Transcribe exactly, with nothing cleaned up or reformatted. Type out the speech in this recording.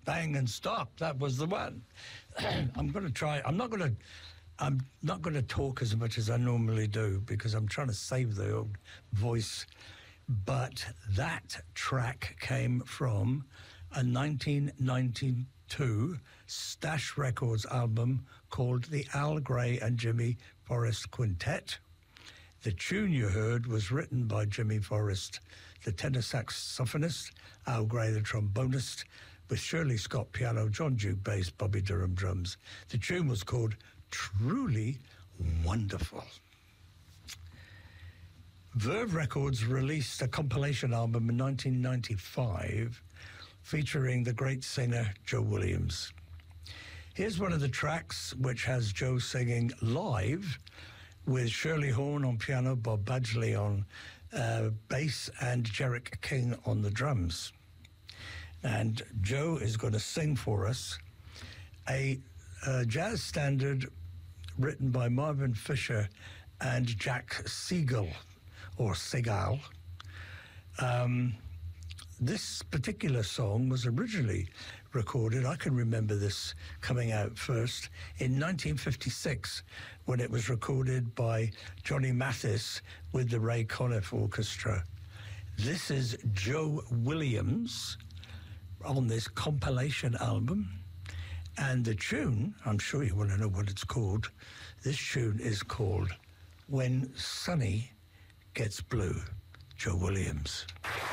Bang and Stop. That was the one. I'm going to try. I'm not going to. I'm not going to talk as much as I normally do because I'm trying to save the old voice. But that track came from a nineteen ninety-two Stash Records album called the Al Gray and Jimmy Forrest Quintet. The tune you heard was written by Jimmy Forrest, the tenor saxophonist, Al Gray, the trombonist, with Shirley Scott piano, John Duke bass, Bobby Durham drums. The tune was called Truly Wonderful. Verve Records released a compilation album in nineteen ninety-five featuring the great singer Joe Williams. Here's one of the tracks which has Joe singing live with Shirley Horn on piano, Bob Badgley on uh, bass, and Jerrick King on the drums. And Joe is going to sing for us a, a jazz standard written by Marvin Fisher and Jack Siegel, or Segal. Um, this particular song was originally recorded, I can remember this coming out first, in nineteen fifty-six, when it was recorded by Johnny Mathis with the Ray Conniff Orchestra. This is Joe Williams on this compilation album, and the tune, I'm sure you want to know what it's called. This tune is called When Sunny Gets Blue. Joe Williams.